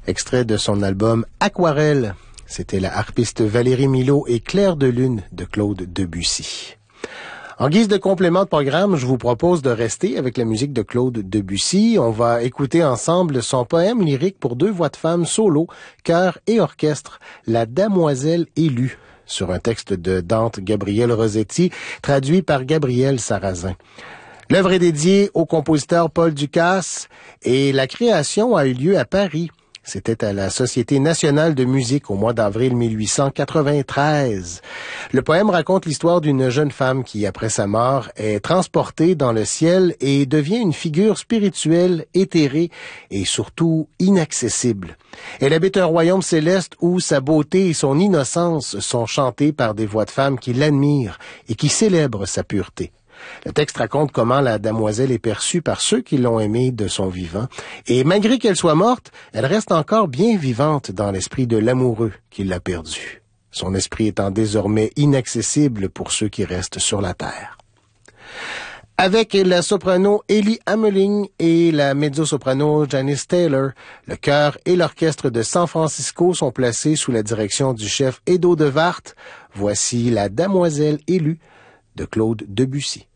extrait de son album Aquarelle. C'était la harpiste Valérie Milot et Clair de lune de Claude Debussy. En guise de complément de programme, je vous propose de rester avec la musique de Claude Debussy. On va écouter ensemble son poème lyrique pour 2 voix de femmes solo, chœur et orchestre, La Damoiselle élue, sur un texte de Dante Gabriel Rossetti, traduit par Gabriel Sarrazin. L'œuvre est dédiée au compositeur Paul Ducasse et la création a eu lieu à Paris. C'était à la Société nationale de musique au mois d'avril 1893. Le poème raconte l'histoire d'une jeune femme qui, après sa mort, est transportée dans le ciel et devient une figure spirituelle éthérée et surtout inaccessible. Elle habite un royaume céleste où sa beauté et son innocence sont chantées par des voix de femmes qui l'admirent et qui célèbrent sa pureté. Le texte raconte comment la damoiselle est perçue par ceux qui l'ont aimée de son vivant, et malgré qu'elle soit morte, elle reste encore bien vivante dans l'esprit de l'amoureux qui l'a perdue, son esprit étant désormais inaccessible pour ceux qui restent sur la terre. Avec la soprano Ellie Ameling et la mezzo-soprano Janice Taylor, le chœur et l'orchestre de San Francisco sont placés sous la direction du chef Edo de Wart. Voici La Damoiselle élue de Claude Debussy.